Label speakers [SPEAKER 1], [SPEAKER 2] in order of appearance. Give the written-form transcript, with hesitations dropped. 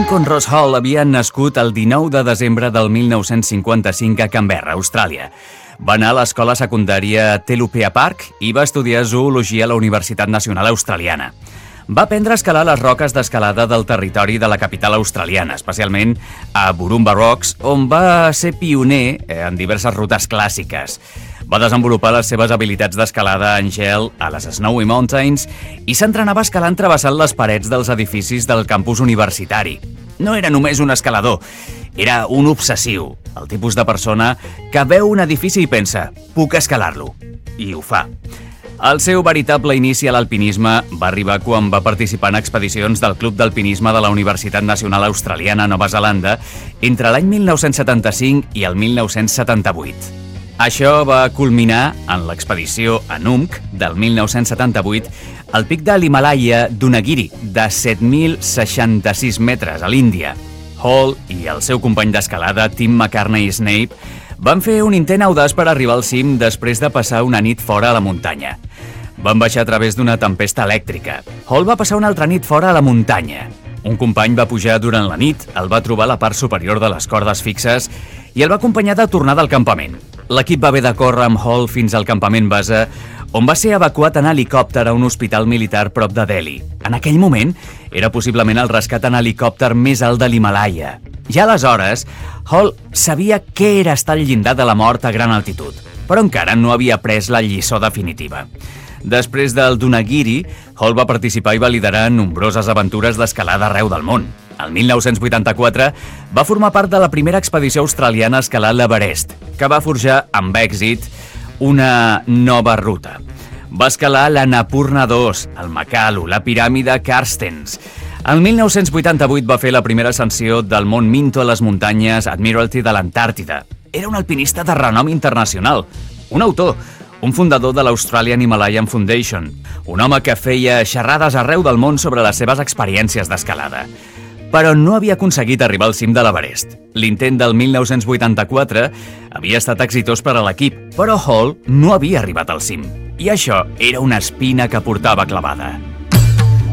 [SPEAKER 1] Lincoln Ross Hall havia nascut el 19 de desembre del 1955 a Canberra, Austràlia. Va anar a l'escola secundària Telupea Park i va estudiar zoologia a la Universitat Nacional Australiana. Va aprendre a escalar les roques d'escalada del territori de la capital australiana, especialment a Burumba Rocks, on va ser pioner en diverses rutes clàssiques. Va desenvolupar les seves habilitats d'escalada en gel a les Snowy Mountains i s'entrenava escalant travessant les parets dels edificis del campus universitari. No era només un escalador, era un obsessiu, el tipus de persona que veu un edifici i pensa «puc escalar-lo», i ho fa. El seu veritable inici a l'alpinisme va arribar quan va participar en expedicions del Club d'Alpinisme de la Universitat Nacional Australiana a Nova Zelanda entre l'any 1975 i el 1978. Això va culminar en l'expedició Anumk del 1978 al pic de l'Himalaya d'Unagiri, de 7.066 metres a l'Índia. Hall i el seu company d'escalada, Tim McCartney-Snape, van fer un intent audaç per arribar al cim després de passar una nit fora a la muntanya. Van baixar a través d'una tempesta elèctrica. Hall va passar una altra nit fora a la muntanya. Un company va pujar durant la nit, el va trobar a la part superior de les cordes fixes i el va acompanyar de tornada al campament. L'equip va haver de córrer amb Hall fins al campament base, on va ser evacuat en helicòpter a un hospital militar prop de Delhi. En aquell moment, era possiblement el rescat en helicòpter més alt de l'Himalaya. Ja aleshores, Hall sabia què era estar al llindar de la mort a gran altitud, però encara no havia pres la lliçó definitiva. Després del Dunagiri, Hall va participar i va liderar nombroses aventures d'escalada arreu del món. El 1984 va formar part de la primera expedició australiana a escalar l'Everest, que va forjar amb èxit una nova ruta. Va escalar l'Annapurna 2, el Makalu, la piràmide Carstens. El 1988 va fer la primera ascensió del Mont Minto a les muntanyes Admiralty de l'Antàrtida. Era un alpinista de renom internacional, un autor, un fundador de l'Australian Himalayan Foundation, un home que feia xerrades arreu del món sobre les seves experiències d'escalada. Però no havia aconseguit arribar al cim de l'Everest. L'intent del 1984 havia estat exitós per a l'equip, però Hall no havia arribat al cim. I això era una espina que portava clavada.